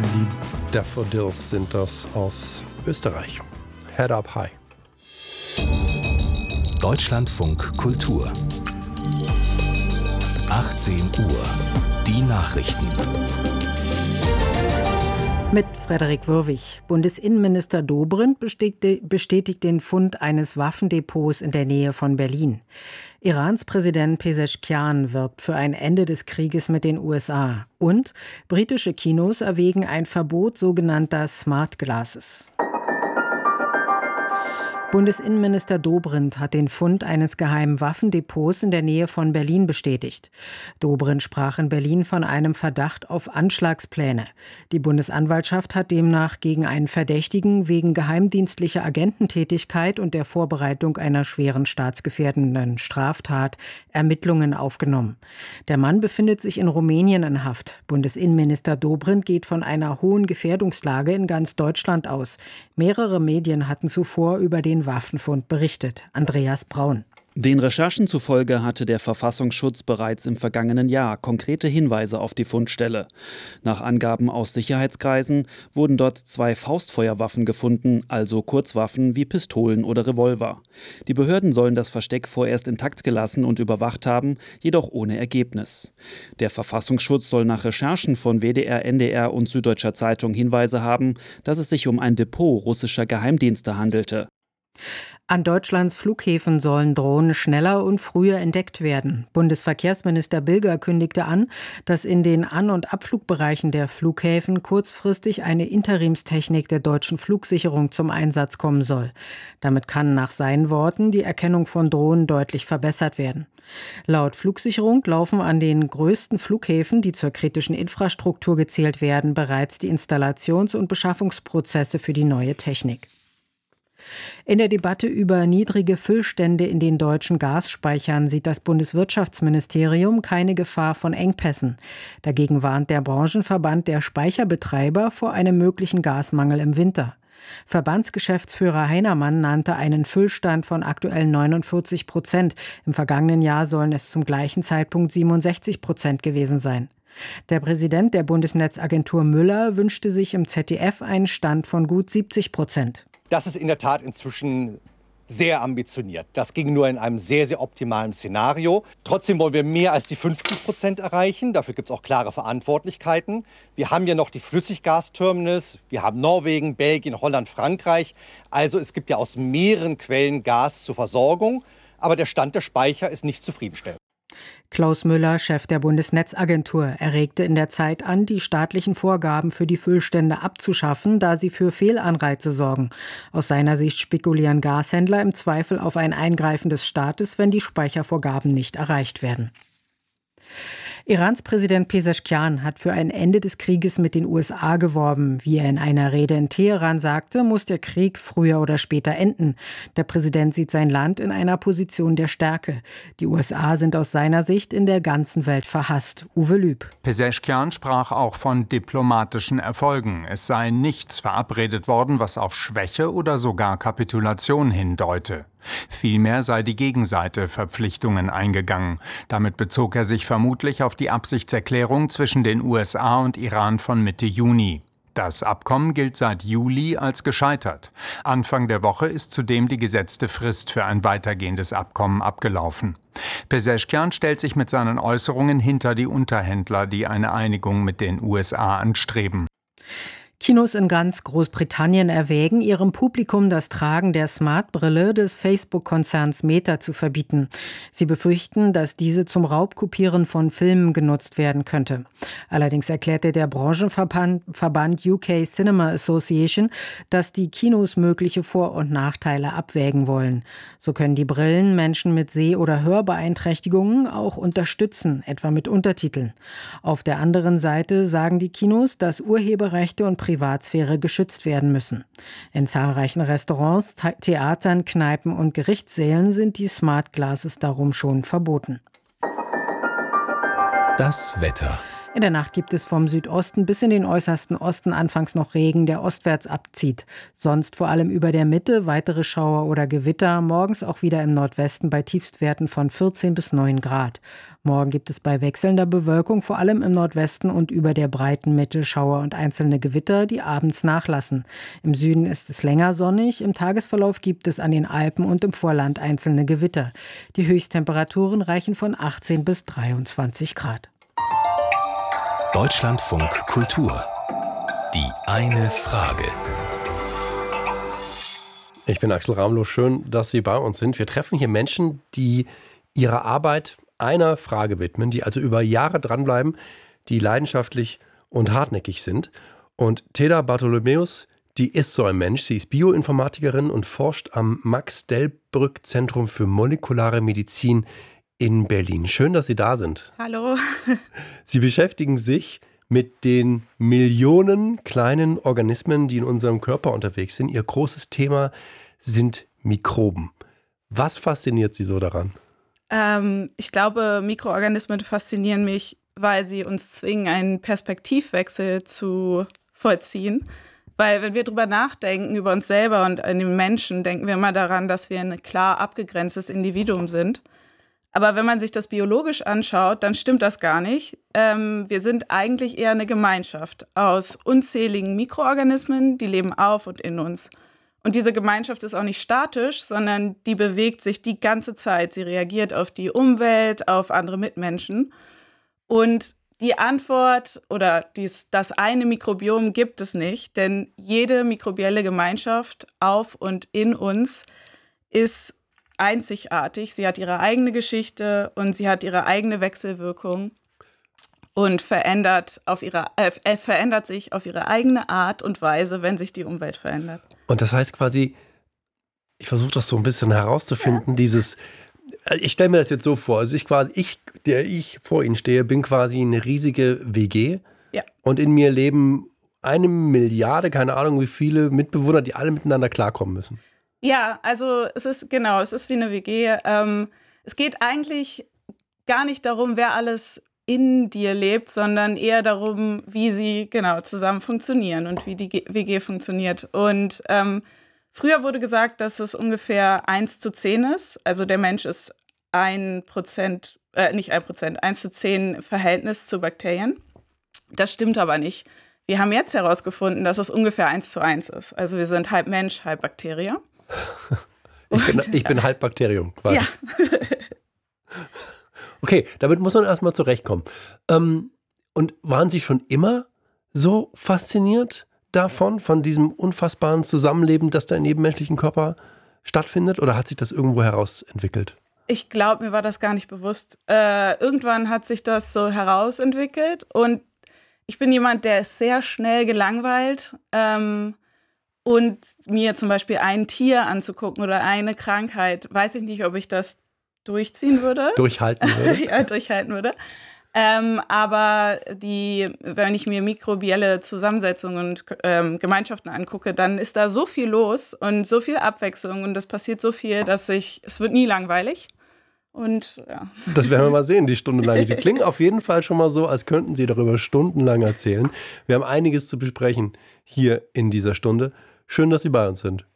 Die Daffodils sind das aus Österreich. Head Up High. Deutschlandfunk Kultur. 18 Uhr. Die Nachrichten. Mit Frederik Würwig. Bundesinnenminister Dobrindt bestätigt den Fund eines Waffendepots in der Nähe von Berlin. Irans Präsident Pezeshkian wirbt für ein Ende des Krieges mit den USA. Und britische Kinos erwägen ein Verbot sogenannter Smart Glasses. Bundesinnenminister Dobrindt hat den Fund eines geheimen Waffendepots in der Nähe von Berlin bestätigt. Dobrindt sprach in Berlin von einem Verdacht auf Anschlagspläne. Die Bundesanwaltschaft hat demnach gegen einen Verdächtigen wegen geheimdienstlicher Agententätigkeit und der Vorbereitung einer schweren staatsgefährdenden Straftat Ermittlungen aufgenommen. Der Mann befindet sich in Rumänien in Haft. Bundesinnenminister Dobrindt geht von einer hohen Gefährdungslage in ganz Deutschland aus. Mehrere Medien hatten zuvor über den Waffenfund berichtet. Andreas Braun. Den Recherchen zufolge hatte der Verfassungsschutz bereits im vergangenen Jahr konkrete Hinweise auf die Fundstelle. Nach Angaben aus Sicherheitskreisen wurden dort 2 Faustfeuerwaffen gefunden, also Kurzwaffen wie Pistolen oder Revolver. Die Behörden sollen das Versteck vorerst intakt gelassen und überwacht haben, jedoch ohne Ergebnis. Der Verfassungsschutz soll nach Recherchen von WDR, NDR und Süddeutscher Zeitung Hinweise haben, dass es sich um ein Depot russischer Geheimdienste handelte. An Deutschlands Flughäfen sollen Drohnen schneller und früher entdeckt werden. Bundesverkehrsminister Bilger kündigte an, dass in den An- und Abflugbereichen der Flughäfen kurzfristig eine Interimstechnik der deutschen Flugsicherung zum Einsatz kommen soll. Damit kann nach seinen Worten die Erkennung von Drohnen deutlich verbessert werden. Laut Flugsicherung laufen an den größten Flughäfen, die zur kritischen Infrastruktur gezählt werden, bereits die Installations- und Beschaffungsprozesse für die neue Technik. In der Debatte über niedrige Füllstände in den deutschen Gasspeichern sieht das Bundeswirtschaftsministerium keine Gefahr von Engpässen. Dagegen warnt der Branchenverband der Speicherbetreiber vor einem möglichen Gasmangel im Winter. Verbandsgeschäftsführer Heinermann nannte einen Füllstand von aktuell 49%. Im vergangenen Jahr sollen es zum gleichen Zeitpunkt 67% gewesen sein. Der Präsident der Bundesnetzagentur Müller wünschte sich im ZDF einen Stand von gut 70%. Das ist in der Tat inzwischen sehr ambitioniert. Das ging nur in einem sehr, sehr optimalen Szenario. Trotzdem wollen wir mehr als die 50% erreichen. Dafür gibt es auch klare Verantwortlichkeiten. Wir haben ja noch die Flüssiggasterminals. Wir haben Norwegen, Belgien, Holland, Frankreich. Also es gibt ja aus mehreren Quellen Gas zur Versorgung. Aber der Stand der Speicher ist nicht zufriedenstellend. Klaus Müller, Chef der Bundesnetzagentur, erregte in der Zeit an, die staatlichen Vorgaben für die Füllstände abzuschaffen, da sie für Fehlanreize sorgen. Aus seiner Sicht spekulieren Gashändler im Zweifel auf ein Eingreifen des Staates, wenn die Speichervorgaben nicht erreicht werden. Irans Präsident Pezeshkian hat für ein Ende des Krieges mit den USA geworben. Wie er in einer Rede in Teheran sagte, muss der Krieg früher oder später enden. Der Präsident sieht sein Land in einer Position der Stärke. Die USA sind aus seiner Sicht in der ganzen Welt verhasst. Uwe Lüb. Pezeshkian sprach auch von diplomatischen Erfolgen. Es sei nichts verabredet worden, was auf Schwäche oder sogar Kapitulation hindeute. Vielmehr sei die Gegenseite Verpflichtungen eingegangen. Damit bezog er sich vermutlich auf die Absichtserklärung zwischen den USA und Iran von Mitte Juni. Das Abkommen gilt seit Juli als gescheitert. Anfang der Woche ist zudem die gesetzte Frist für ein weitergehendes Abkommen abgelaufen. Pezeshkian stellt sich mit seinen Äußerungen hinter die Unterhändler, die eine Einigung mit den USA anstreben. Kinos in ganz Großbritannien erwägen, ihrem Publikum das Tragen der Smartbrille des Facebook-Konzerns Meta zu verbieten. Sie befürchten, dass diese zum Raubkopieren von Filmen genutzt werden könnte. Allerdings erklärte der Branchenverband UK Cinema Association, dass die Kinos mögliche Vor- und Nachteile abwägen wollen. So können die Brillen Menschen mit Seh- oder Hörbeeinträchtigungen auch unterstützen, etwa mit Untertiteln. Auf der anderen Seite sagen die Kinos, dass Urheberrechte und Privatsphäre geschützt werden müssen. In zahlreichen Restaurants, Theatern, Kneipen und Gerichtssälen sind die Smart Glasses darum schon verboten. Das Wetter. In der Nacht gibt es vom Südosten bis in den äußersten Osten anfangs noch Regen, der ostwärts abzieht. Sonst vor allem über der Mitte weitere Schauer oder Gewitter, morgens auch wieder im Nordwesten bei Tiefstwerten von 14 bis 9 Grad. Morgen gibt es bei wechselnder Bewölkung vor allem im Nordwesten und über der breiten Mitte Schauer und einzelne Gewitter, die abends nachlassen. Im Süden ist es länger sonnig, im Tagesverlauf gibt es an den Alpen und im Vorland einzelne Gewitter. Die Höchsttemperaturen reichen von 18 bis 23 Grad. Deutschlandfunk Kultur. Die eine Frage. Ich bin Axel Ramlow, schön, dass Sie bei uns sind. Wir treffen hier Menschen, die ihrer Arbeit einer Frage widmen, die also über Jahre dranbleiben, die leidenschaftlich und hartnäckig sind. Und Teda Bartholomäus, die ist so ein Mensch. Sie ist Bioinformatikerin und forscht am Max-Delbrück-Zentrum für molekulare Medizin in Berlin. Schön, dass Sie da sind. Hallo. Sie beschäftigen sich mit den Millionen kleinen Organismen, die in unserem Körper unterwegs sind. Ihr großes Thema sind Mikroben. Was fasziniert Sie so daran? Ich glaube, Mikroorganismen faszinieren mich, weil sie uns zwingen, einen Perspektivwechsel zu vollziehen. Weil wenn wir drüber nachdenken, über uns selber und an den Menschen, denken wir immer daran, dass wir ein klar abgegrenztes Individuum sind. Aber wenn man sich das biologisch anschaut, dann stimmt das gar nicht. Wir sind eigentlich eher eine Gemeinschaft aus unzähligen Mikroorganismen, die leben auf und in uns. Und diese Gemeinschaft ist auch nicht statisch, sondern die bewegt sich die ganze Zeit. Sie reagiert auf die Umwelt, auf andere Mitmenschen. Und die Antwort oder das eine Mikrobiom gibt es nicht, denn jede mikrobielle Gemeinschaft auf und in uns ist einzigartig. Sie hat ihre eigene Geschichte und sie hat ihre eigene Wechselwirkung und verändert sich auf ihre eigene Art und Weise, wenn sich die Umwelt verändert. Und das heißt quasi, ich versuche das so ein bisschen herauszufinden, ich stelle mir das jetzt so vor, also der ich vor Ihnen stehe, bin quasi eine riesige WG und in mir leben 1 Milliarde, keine Ahnung wie viele Mitbewohner, die alle miteinander klarkommen müssen. Ja, also es ist wie eine WG. Es geht eigentlich gar nicht darum, wer alles in dir lebt, sondern eher darum, wie sie zusammen funktionieren und wie die WG funktioniert. Und früher wurde gesagt, dass es ungefähr 1:10 ist. Also der Mensch ist 1%, 1:10 Verhältnis zu Bakterien. Das stimmt aber nicht. Wir haben jetzt herausgefunden, dass es ungefähr 1:1 ist. Also wir sind halb Mensch, halb Bakterie. Ich bin halb Bakterium quasi. Ja. Okay, damit muss man erstmal zurechtkommen. Und waren Sie schon immer so fasziniert davon, von diesem unfassbaren Zusammenleben, das da im nebenmenschlichen Körper stattfindet? Oder hat sich das irgendwo herausentwickelt? Ich glaube, mir war das gar nicht bewusst. Irgendwann hat sich das so herausentwickelt und ich bin jemand, der ist sehr schnell gelangweilt. Und mir zum Beispiel ein Tier anzugucken oder eine Krankheit, weiß ich nicht, ob ich das durchziehen würde. Durchhalten würde? Ja, durchhalten würde. Aber wenn ich mir mikrobielle Zusammensetzungen und Gemeinschaften angucke, dann ist da so viel los und so viel Abwechslung und es passiert so viel, es wird nie langweilig. Und ja. Das werden wir mal sehen, die Stunde lang. Sie klingen auf jeden Fall schon mal so, als könnten Sie darüber stundenlang erzählen. Wir haben einiges zu besprechen hier in dieser Stunde. Schön, dass Sie bei uns sind.